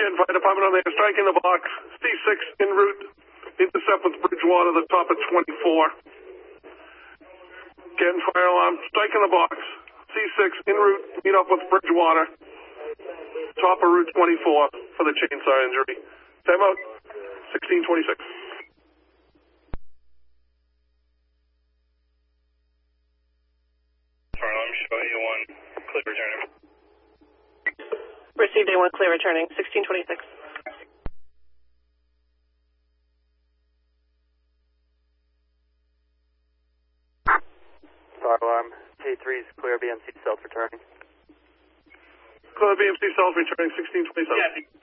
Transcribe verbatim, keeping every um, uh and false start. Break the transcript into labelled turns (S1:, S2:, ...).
S1: again, Fire Department on there, strike in the box, C six en route, intercept with Bridgewater, the top of twenty-four. Again, fire alarm, strike in the box, C six en route, meet up with Bridgewater, top of Route twenty-four for the chainsaw injury. Time out, sixteen twenty-six.
S2: Fire alarm, show A one, clear returning.
S3: Received A one, clear returning, sixteen twenty-six.
S4: Fire alarm, K three is clear, B M C self-returning.
S1: Clear B M C self-returning, sixteen twenty-seven.
S2: Yeah,